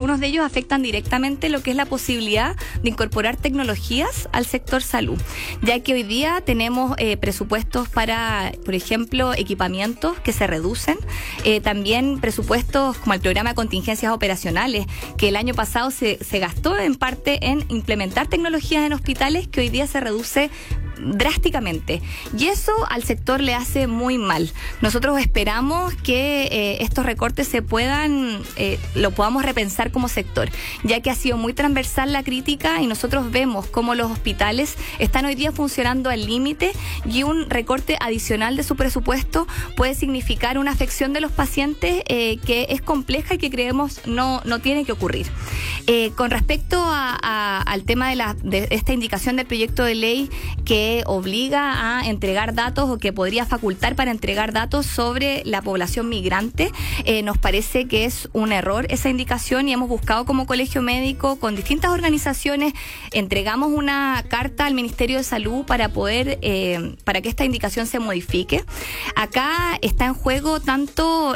algunos de ellos afectan directamente lo que es la posibilidad de incorporar tecnologías al sector salud, ya que hoy día tenemos presupuestos para, por ejemplo, equipamientos que se reducen, también presupuestos como el programa de contingencias operacionales, que el año pasado se gastó en parte en implementar tecnologías en hospitales, que hoy día se reduce drásticamente, y eso al sector le hace muy mal. Nosotros esperamos que estos recortes se puedan, lo podamos repensar como sector, ya que ha sido muy transversal la crítica y nosotros vemos cómo los hospitales están hoy día funcionando al límite, y un recorte adicional de su presupuesto puede significar una afección de los pacientes que es compleja y que creemos no tiene que ocurrir. Con respecto al tema de esta indicación del proyecto de ley que obliga a entregar datos, o que podría facultar para entregar datos sobre la población migrante, nos parece que es un error esa indicación, y hemos buscado como Colegio Médico con distintas organizaciones, entregamos una carta al Ministerio de Salud para poder, para que esta indicación se modifique. Acá está en juego tanto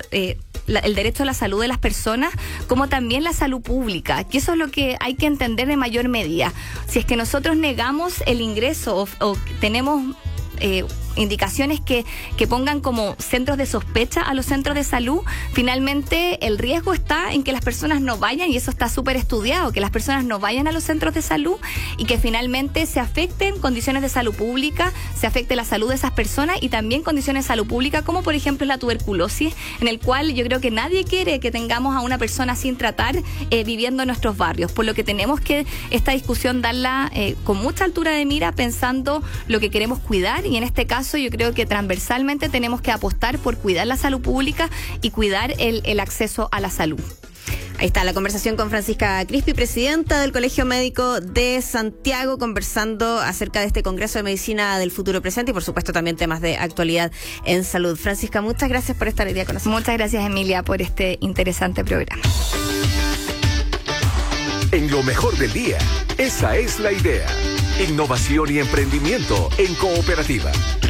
el derecho a la salud de las personas como también la salud pública, que eso es lo que hay que entender de mayor medida. Si es que nosotros negamos el ingreso o tenemos indicaciones que pongan como centros de sospecha a los centros de salud, finalmente el riesgo está en que las personas no vayan, y eso está súper estudiado, que las personas no vayan a los centros de salud y que finalmente se afecten condiciones de salud pública, se afecte la salud de esas personas y también condiciones de salud pública, como por ejemplo la tuberculosis, en el cual yo creo que nadie quiere que tengamos a una persona sin tratar viviendo en nuestros barrios, por lo que tenemos que esta discusión darla con mucha altura de mira, pensando lo que queremos cuidar, y en este caso yo creo que transversalmente tenemos que apostar por cuidar la salud pública y cuidar el acceso a la salud. Ahí está la conversación con Francisca Crispi, presidenta del Colegio Médico de Santiago, conversando acerca de este Congreso de Medicina del Futuro Presente y por supuesto también temas de actualidad en salud. Francisca, muchas gracias por estar hoy día con nosotros. Muchas gracias, Emilia, por este interesante programa. En lo mejor del día, esa es la idea. Innovación y emprendimiento en cooperativa.